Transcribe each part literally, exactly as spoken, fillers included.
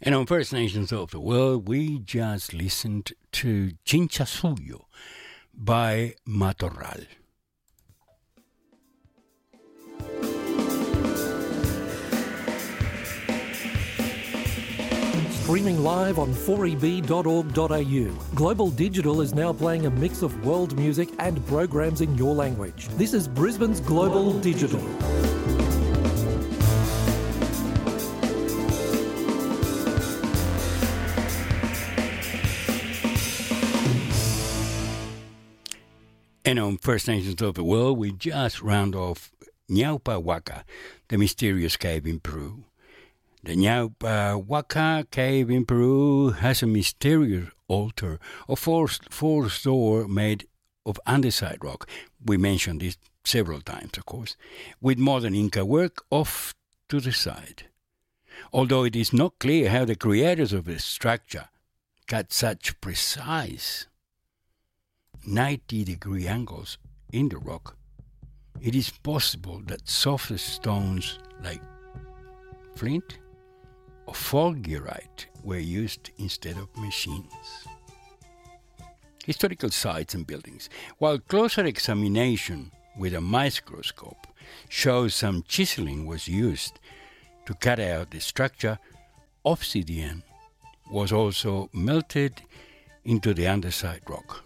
And on First Nations of the World, we just listened to Chinchasuyo by Matorral. Streaming live on four e b dot org dot a u. Global Digital is now playing a mix of world music and programs in your language. This is Brisbane's Global, Global Digital. And on First Nations of the World, we just round off Nyaupa Waka, the mysterious cave in Peru. The Nyaupa Waka cave in Peru has a mysterious altar of forced, forced door made of andesite rock. We mentioned this several times, of course, with modern Inca work off to the side. Although it is not clear how the creators of the structure got such precise ninety-degree angles in the rock, it is possible that softer stones like flint or fulgurite were used instead of machines. Historical sites and buildings. While closer examination with a microscope shows some chiseling was used to cut out the structure, obsidian was also melted into the andesite rock.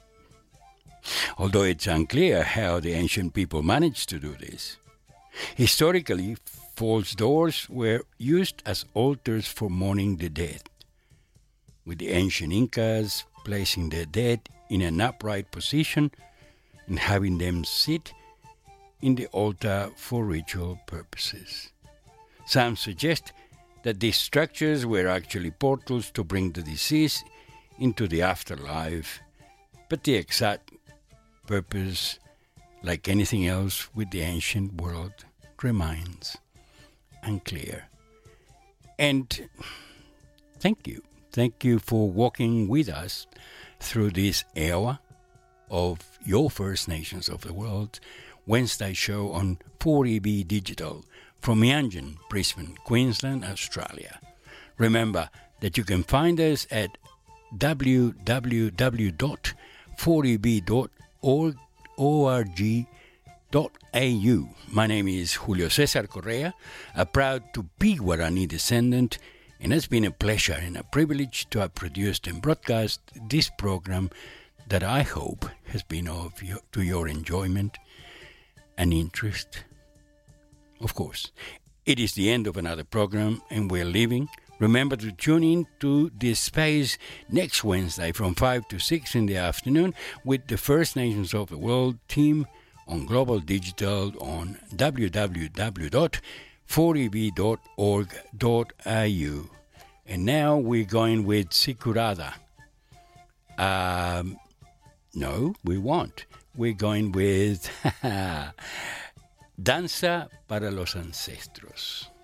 Although it's unclear how the ancient people managed to do this. Historically, false doors were used as altars for mourning the dead, with the ancient Incas placing the dead in an upright position and having them sit in the altar for ritual purposes. Some suggest that these structures were actually portals to bring the deceased into the afterlife, but the exact purpose, like anything else with the ancient world, remains unclear. And thank you. Thank you for walking with us through this hour of your First Nations of the World Wednesday show on four E B Digital from Meanjin, Brisbane, Queensland, Australia. Remember that you can find us at w w w dot four e b dot org dot a u. My name is Julio Cesar Correa, a proud Tupi Guarani descendant, and it's been a pleasure and a privilege to have produced and broadcast this program that I hope has been of your, to your enjoyment and interest. Of course, it is the end of another program and we're leaving. Remember to tune in to this space next Wednesday from five to six in the afternoon with the First Nations of the World team on Global Digital on w w w dot four e b dot org dot a u. And now we're going with Sikurada. Um, no, we won't. We're going with Danza para los Ancestros.